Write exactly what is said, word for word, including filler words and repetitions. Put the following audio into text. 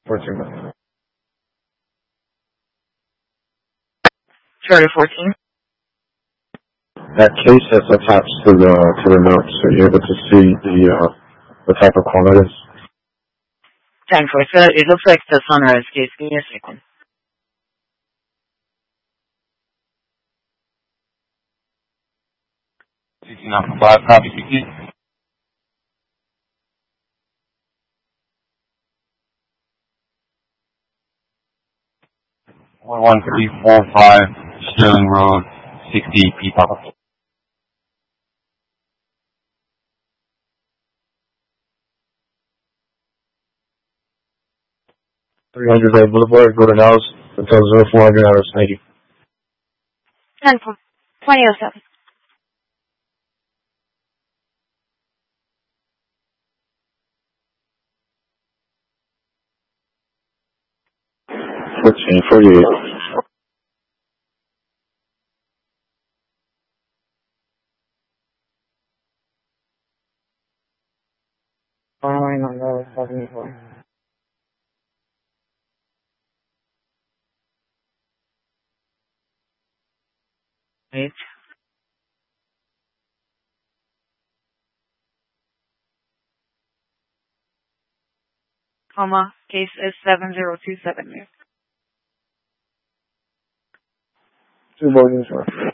fourteen. Charter fourteen. That case that's attached to the to the notes, are you able to see the uh, the type of call it is? ten four, so it looks like the Sunrise case. Give me a second. sixteen Alpha five, copy sixteen. one one three four five Sterling Road, sixty P Papa. three hundred A Boulevard, Golden House, until zero four hundred hours. Thank you. ten four, twenty oh seven. fourteen forty-eight. Following on the seventy-four. Wait. Comma, case is seven zero two seven. Two more news.